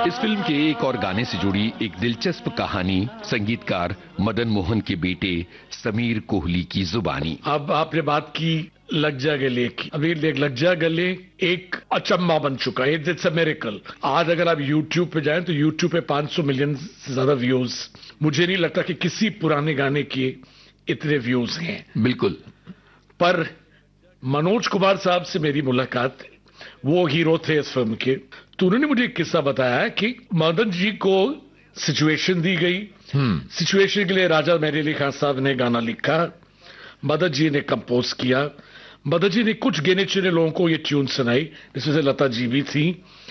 इस फिल्म के एक और गाने से जुड़ी एक दिलचस्प कहानी संगीतकार मदन मोहन के बेटे समीर कोहली की जुबानी। अब आपने बात की लग जा गले की। अभी लग जा गले एक अचम्मा बन चुका है। It's a miracle. आज अगर आप YouTube पे जाएं तो YouTube पे 500 मिलियन से ज्यादा व्यूज। मुझे नहीं लगता कि किसी पुराने गाने के इतने व्यूज हैं। बिल्कुल। पर मनोज कुमार साहब से मेरी मुलाकात, वो हीरो थे इस फिल्म के, तो उन्होंने मुझे एक किस्सा बताया कि मदन जी को सिचुएशन दी गई। सिचुएशन के लिए राजा मेहर अली खान साहब ने गाना लिखा, मदन जी ने कंपोज किया। मदन जी ने कुछ गिने चुने लोगों को ये ट्यून सुनाई, जिसमें से लता जी भी थी।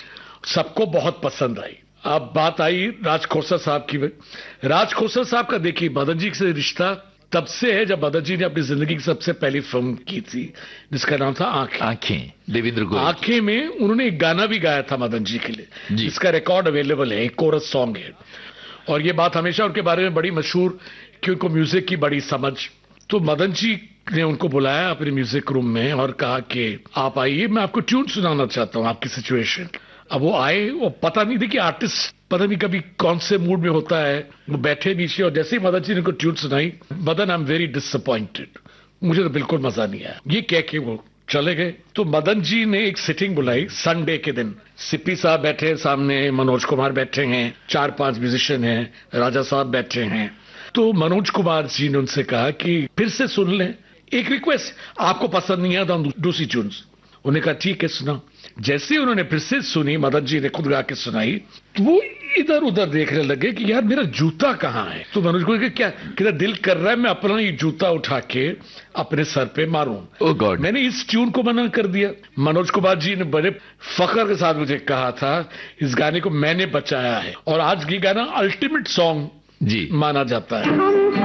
सबको बहुत पसंद आई। अब बात आई राज खोसला साहब की। राज खोसला साहब का देखिए मदन जी से रिश्ता तब से है जब मदन जी ने अपनी जिंदगी की सबसे पहली फिल्म की थी, जिसका नाम था आंखें। देवेंद्र गोयल। आंखें में उन्होंने एक गाना भी गाया था मदन जी के लिए, जिसका रिकॉर्ड अवेलेबल है, एक कोरस सॉन्ग है। और ये बात हमेशा उनके बारे में बड़ी मशहूर कि उनको म्यूजिक की बड़ी समझ। तो मदन जी ने उनको बुलाया अपने म्यूजिक रूम में और कहा कि आप आइए, मैं आपको ट्यून सुनाना चाहता हूं आपकी सिचुएशन। अब वो आए, वो पता नहीं थी कि आर्टिस्ट पता नहीं कभी कौन से मूड में होता है। वो बैठे नीचे और जैसे ही मदन जी ने उनको ट्यून सुनाई, Madan I am very disappointed, मुझे तो बिल्कुल मजा नहीं आया, ये कह के वो चले गए। तो मदन जी ने एक सिटिंग बुलाई संडे के दिन। सिप्पी साहब बैठे हैं सामने, मनोज कुमार बैठे हैं, 4-5 म्यूजिशियन हैं, राजा साहब बैठे हैं। तो मनोज कुमार जी ने उनसे कहा कि फिर से सुन लें, एक रिक्वेस्ट, आपको पसंद नहीं आया तो हम दूसरी ट्यून। उन्होंने कहा ठीक है सुना। जैसे ही उन्होंने फिर से सुनी, मदन जी ने खुद गा के सुनाई, तो वो इधर उधर देखने लगे कि यार मेरा जूता कहाँ है। तो मनोज को क्या किधर दिल कर रहा है मैं अपना ये जूता उठा के अपने सर पे मारूं। ओह गॉड। मैंने इस ट्यून को मना कर दिया। मनोज कुमार जी ने बड़े फख्र के साथ मुझे कहा था इस गाने को मैंने बचाया है और आज ये गाना अल्टीमेट सॉन्ग माना जाता है।